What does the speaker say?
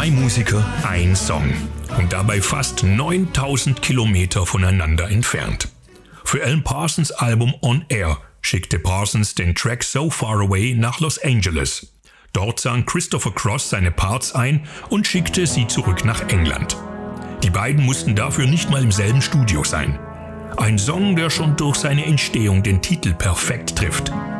2 Musiker, ein Song. Und dabei fast 9000 Kilometer voneinander entfernt. Für Alan Parsons' Album On Air schickte Parsons den Track So Far Away nach Los Angeles. Dort sang Christopher Cross seine Parts ein und schickte sie zurück nach England. Die beiden mussten dafür nicht mal im selben Studio sein. Ein Song, der schon durch seine Entstehung den Titel perfekt trifft.